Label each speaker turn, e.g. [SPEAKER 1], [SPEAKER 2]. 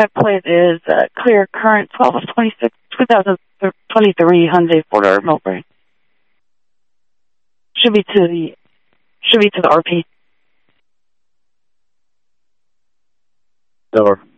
[SPEAKER 1] That plate is clear current 12 of 26, 2023 Hyundai 4-door Millbrae. Should be to the RP.
[SPEAKER 2] Door.